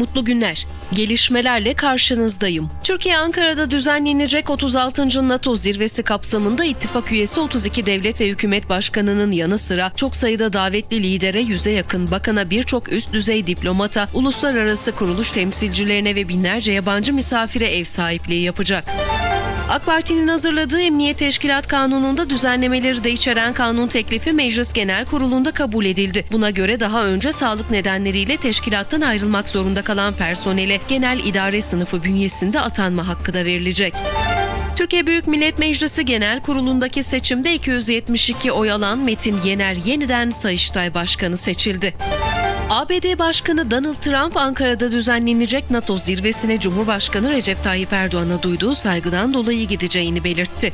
Mutlu günler. Gelişmelerle karşınızdayım. Türkiye Ankara'da düzenlenecek 36. NATO zirvesi kapsamında ittifak üyesi 32 devlet ve hükümet başkanının yanı sıra çok sayıda davetli lidere, 100'e yakın bakana, birçok üst düzey diplomata, uluslararası kuruluş temsilcilerine ve binlerce yabancı misafire ev sahipliği yapacak. AK Parti'nin hazırladığı Emniyet Teşkilat Kanunu'nda düzenlemeleri de içeren kanun teklifi Meclis Genel Kurulu'nda kabul edildi. Buna göre daha önce sağlık nedenleriyle teşkilattan ayrılmak zorunda kalan personele genel idare sınıfı bünyesinde atanma hakkı da verilecek. Türkiye Büyük Millet Meclisi Genel Kurulu'ndaki seçimde 272 oy alan Metin Yener yeniden Sayıştay Başkanı seçildi. ABD Başkanı Donald Trump, Ankara'da düzenlenecek NATO zirvesine Cumhurbaşkanı Recep Tayyip Erdoğan'a duyduğu saygıdan dolayı gideceğini belirtti.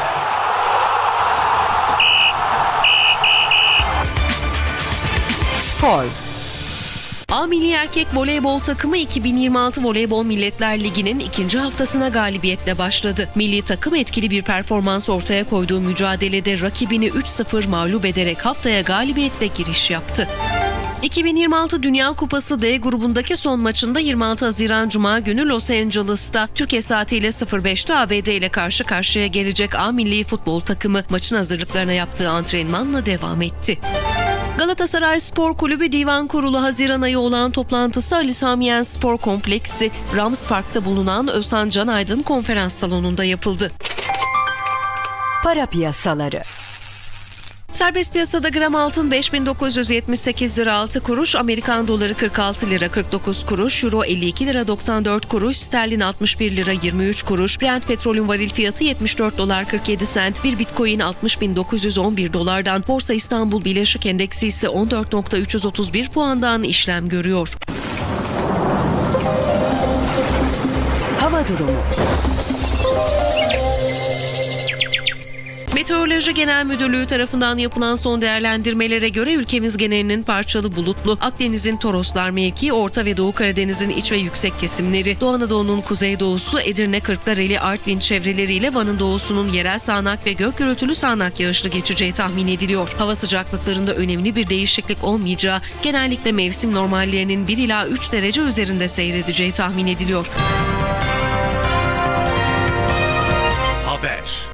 Spor. A Milli Erkek Voleybol takımı 2026 Voleybol Milletler Ligi'nin ikinci haftasına galibiyetle başladı. Milli takım etkili bir performans ortaya koyduğu mücadelede rakibini 3-0 mağlup ederek haftaya galibiyetle giriş yaptı. 2026 Dünya Kupası D grubundaki son maçında 26 Haziran Cuma günü Los Angeles'ta Türkiye saatiyle 05'te ABD ile karşı karşıya gelecek A Milli Futbol takımı maçın hazırlıklarına yaptığı antrenmanla devam etti. Galatasaray Spor Kulübü Divan Kurulu Haziran ayı olan toplantısı Ali Sami Yen Spor Kompleksi Rams Park'ta bulunan Özhan Can Aydın Konferans Salonu'nda yapıldı. Para piyasaları. Serbest piyasada gram altın 5.978 lira 6 kuruş, Amerikan doları 46 lira 49 kuruş, euro 52 lira 94 kuruş, sterlin 61 lira 23 kuruş, Brent petrolün varil fiyatı 74 dolar 47 sent, bir bitcoin 60.911 dolardan, Borsa İstanbul Birleşik Endeksi ise 14.331 puandan işlem görüyor. Hava durumu. Meteoroloji Genel Müdürlüğü tarafından yapılan son değerlendirmelere göre ülkemiz genelinin parçalı bulutlu, Akdeniz'in Toroslar mevkii, Orta ve Doğu Karadeniz'in iç ve yüksek kesimleri, Doğu Anadolu'nun kuzeydoğusu, Edirne, Kırklareli, Artvin çevreleriyle Van'ın doğusunun yerel sağanak ve gök gürültülü sağanak yağışlı geçeceği tahmin ediliyor. Hava sıcaklıklarında önemli bir değişiklik olmayacağı, genellikle mevsim normallerinin 1 ila 3 derece üzerinde seyredeceği tahmin ediliyor. Haber.